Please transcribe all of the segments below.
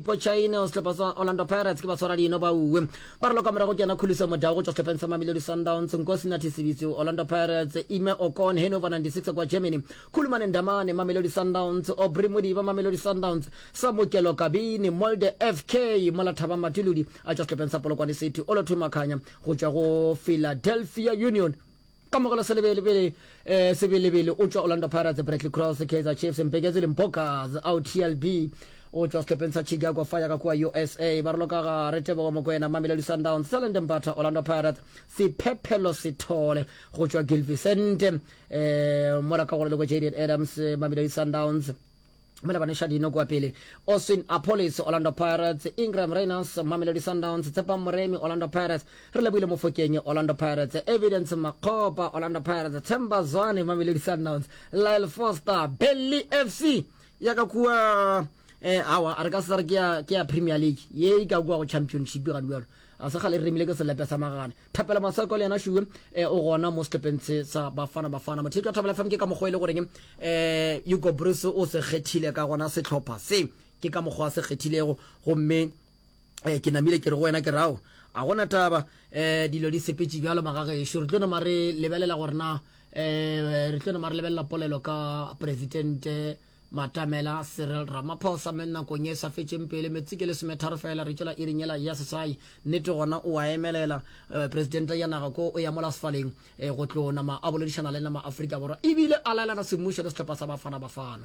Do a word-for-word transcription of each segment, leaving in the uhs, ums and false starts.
Limpopo China sehlopha sa Orlando Pirates ke ba tshwara dino ba uwe ba re loka morago ke yana khulisa modago tsa sehlopha sa Mamelodi Sundowns Nkosi Nathi Sibiso Orlando Pirates Ime Okon Hanover ninety-six kwa Germany Khulumane Ndamane Mamelodi Sundowns Aubrey Modiba Mamelodi Sundowns Samukelo Kabini Molde F K Malathaba Matiludi a tsa sehlopha sa Polokwane City Olothu Makhanya go tswa go Philadelphia Union kamogela selebelebele eh sebelebele o tswa Orlando Pirates Bradley Cross Kaizer Chiefs Mbegezile Mbokas out T L B o tswa sehlopeng sa Chicago Fire ka kwa U S A ba re loka ga Retebo Mokoena Mamelodi Sundowns Selende Mbatha Orlando Pirates Siphephelo Sithole go tswa Gilvicent eh mora ka gore le go Jaden Adams Mamelodi Sundowns mela bana shadino kwa pele Austin Apollos Orlando Pirates Ingram Reynolds Mamelodi Sundowns Tsepa Moremi Orlando Pirates re lebile Mofokeng Orlando Pirates Evidence Makopa Orlando Pirates Themba Zwane Mamelodi Sundowns Lyle Foster Belly F C yaka kuwa eh awa arka sa ke ke Premier League ye ka kwa go championship ga duelo a se gale re mile ke se lepe sa magane thapela masako le yana shuwe eh o gona mo stepence sa bafana bafana mo thika thapela fam ke ka mogwele gore eh Hugo Bruce o se khethile ka gona se tlhopha se ke ka mogwa se khethilego go mme eh ke namile ke re go wena ke rao a gona taba eh dilo di sepetsi bjalo magage sure tlo mare lebelela gore na eh re tlo mare lebella polelo ka president Matamela Cyril Ramaphosa menna konye sa fetšeng pele metsikele semetharo fela re tšela irinyela ya sesai nete gona o a emelela president ya naga ko o ya mola sfaleng go tlo nama a boledišana le nama Afrika borwa ebile a laelana semmušo le sehlopha sa Bafana Bafana.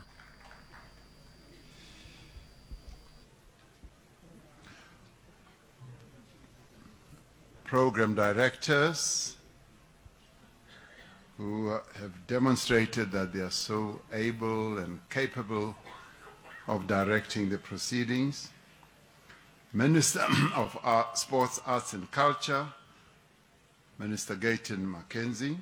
Program directors who have demonstrated that they are so able and capable of directing the proceedings, Minister of Art, Sports, Arts and Culture, Minister Gayton Mackenzie,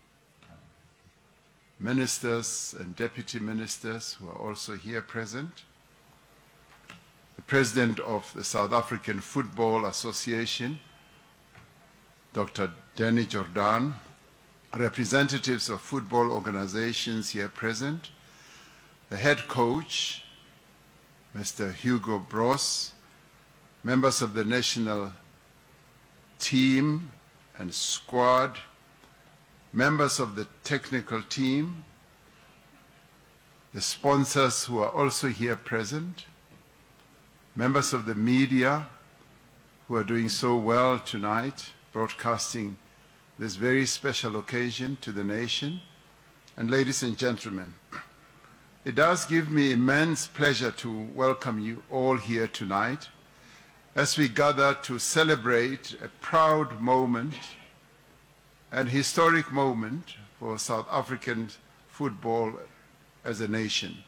ministers and deputy ministers who are also here present, the President of the South African Football Association, Doctor Danny Jordan, representatives of football organizations here present, the head coach, Mister Hugo Broos, members of the national team and squad, members of the technical team, the sponsors who are also here present, members of the media who are doing so well tonight, broadcasting this very special occasion to the nation, and ladies and gentlemen, it does give me immense pleasure to welcome you all here tonight as we gather to celebrate a proud moment, an historic moment for South African football as a nation.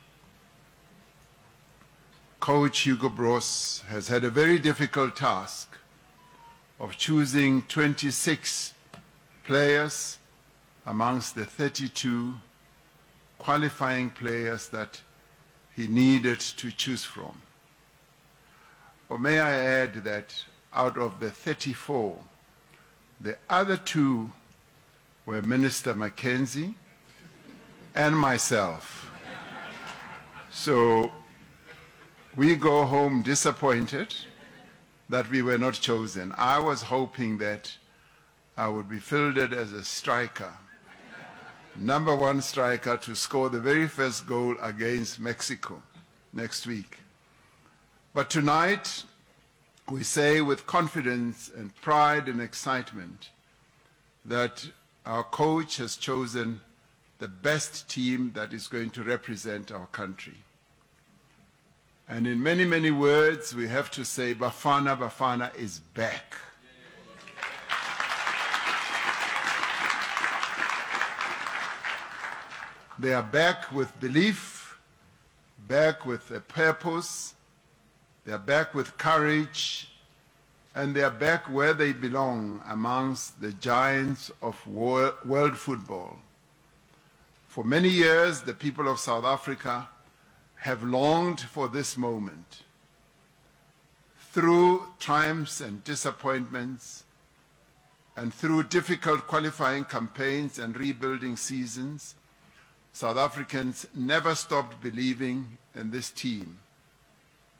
Coach Hugo Broos has had a very difficult task of choosing twenty-six players amongst the thirty-two qualifying players that he needed to choose from. Or may I add that out of the thirty-four, the other two were Minister Mackenzie and myself. So we go home disappointed that we were not chosen. I was hoping that I would be fielded as a striker, number one striker to score the very first goal against Mexico next week. But tonight, we say with confidence and pride and excitement that our coach has chosen the best team that is going to represent our country. And in many, many words, we have to say Bafana Bafana is back. They are back with belief, back with a purpose, they are back with courage, and they are back where they belong amongst the giants of world football. For many years, the people of South Africa have longed for this moment. Through triumphs and disappointments, and through difficult qualifying campaigns and rebuilding seasons, South Africans never stopped believing in this team.